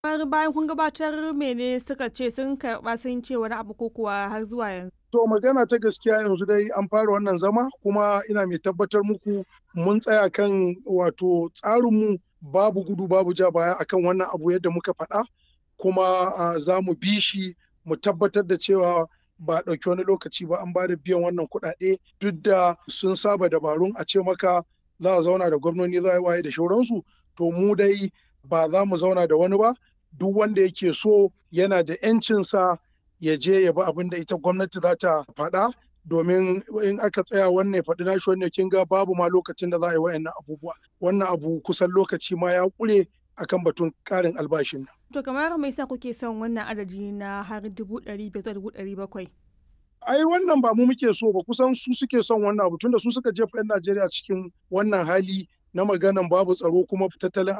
Har bayan kun gabatar mene suka ce, sun karɓa sun ce wani abu ko kuwa har zuwa yanzu? To magana ta gaskiya yanzu dai an fara wannan zama kuma ina mai tabbatar muku mun tsaya kan wato tsarinmu babu gudu babu ja baya akan wannan abu yadda muka faɗa kuma za mu bi shi mu tabbatar da cewa ba a ɗauki wani lokaci ba an ba da biyan wannan kuɗaɗe duk da sun saba dabarun a ce maka za a zauna da gwamnoni za a yi waye da shauransu to mu dai ba za mu zauna da wani ba duk wanda yake so yana da 'yancinsa ya je ya bi abin da ita gwamnati za ta faɗa domin in aka tsaya wannan ya faɗi nashi wannan kin ga babu ma lokacin da za a yi wa'annan abubuwa wannan abu kusan lokaci ma ya ƙure akan batun ƙarin albashin. To kamar me yasa kuke son wannan adadi na har 500,000 zuwa 700,000? Ai wannan ba mu muke so ba kusan su suke son wannan abu tunda su suka jefa 'yan Najeriya cikin wannan hali na maganan babu tsaro kuma tattalin